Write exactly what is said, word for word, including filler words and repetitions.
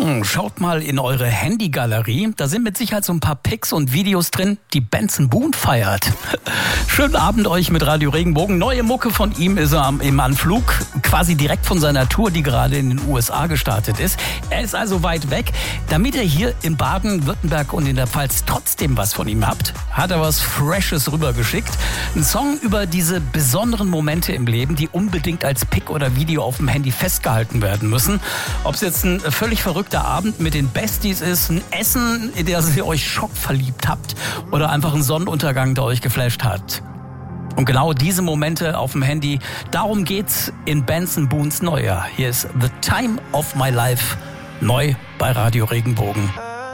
Morgen. Schaut mal in eure Handygalerie. Da sind mit Sicherheit so ein paar Pics und Videos drin, die Benson Boone feiert. Schönen Abend euch mit Radio Regenbogen. Neue Mucke von ihm ist er am, im Anflug, quasi direkt von seiner Tour, die gerade in den U S A gestartet ist. Er ist also weit weg. Damit ihr hier in Baden-Württemberg und in der Pfalz trotzdem was von ihm habt, hat er was Freshes rübergeschickt. Ein Song über diese besonderen Momente im Leben, die unbedingt als Pic oder Video auf dem Handy festgehalten werden müssen. Ob es jetzt ein völlig verrückter Abend mit den Besties ist, ein Essen, in das ihr euch schockverliebt habt oder einfach ein Sonnenuntergang, der euch geflasht hat. Und genau diese Momente auf dem Handy, darum geht's in Benson Boones Neujahr. Hier ist The Time of My Life, neu bei Radio Regenbogen.